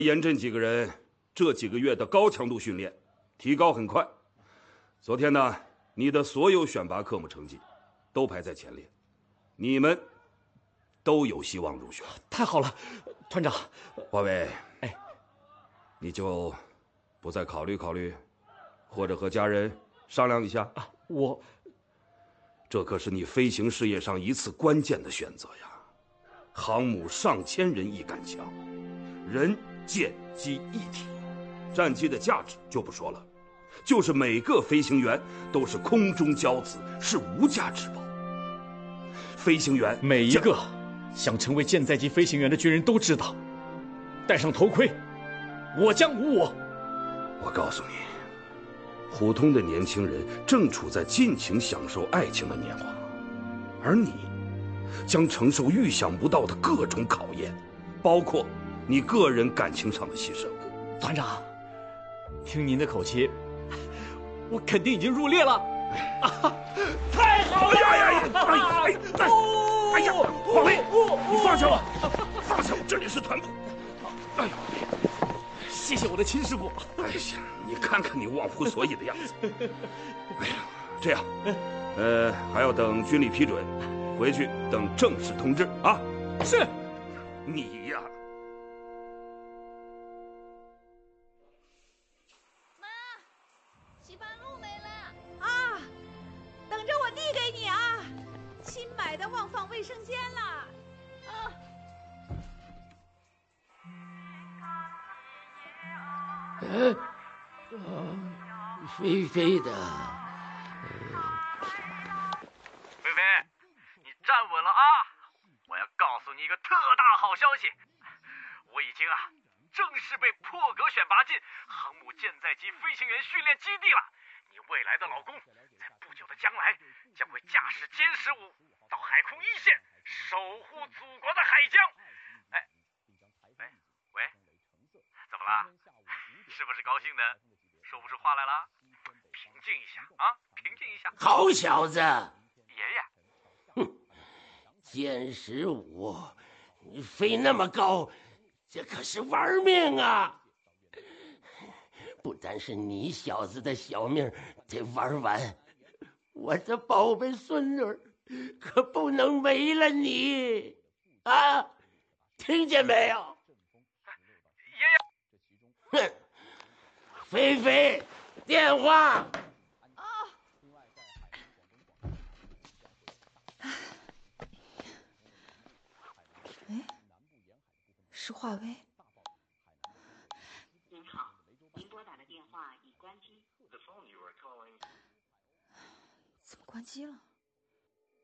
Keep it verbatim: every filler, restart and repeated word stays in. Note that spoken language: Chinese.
严阵几个人这几个月的高强度训练，提高很快。昨天呢，你的所有选拔科目成绩都排在前列，你们都有希望入选。 太好了，团长。 华伟，哎，你就不再考虑考虑，或者和家人商量一下啊？我， 这可是你飞行事业上一次关键的选择呀！航母上千人一杆枪，人舰机一体，战机的价值就不说了，就是每个飞行员都是空中骄子，是无价之宝。飞行员每一个想成为舰载机飞行员的军人都知道，戴上头盔，我将无我。 我告诉你，普通的年轻人正处在尽情享受爱情的年华，而你将承受预想不到的各种考验，包括你个人感情上的牺牲。 团长，听您的口气，我肯定已经入列了。啊，太好了！ 哎呀呀呀！哎哎哎！哎呀，华为，你放下我，放下我，这里是团部。哎呦， 谢谢我的亲师傅。 哎呀，你看看你忘乎所以的样子。哎呀，这样，呃，还要等军里批准，回去等正式通知啊。 是。 你呀。 妈，洗发露没了啊！等着我递给你啊。新买的忘放卫生间了。啊。 嗯，啊，飞飞的。 菲菲，你站稳了啊！我要告诉你一个特大好消息，我已经啊正式被破格选拔进航母舰载机飞行员训练基地了。你未来的老公，在不久的将来将会驾驶歼十五到海空一线，守护祖国的海疆。哎，喂喂，怎么了？是不是高兴的说不出话来了？平静一下啊，平静一下。 好小子， 爷爷。 哼，歼十五，你飞那么高，这可是玩命啊！不单是你小子的小命得玩完，我这宝贝孙女可不能没了你啊！听见没有？ 爷爷。 哼，菲菲，电话。 是华为。 您好，您拨打的电话已关机。 怎么关机了？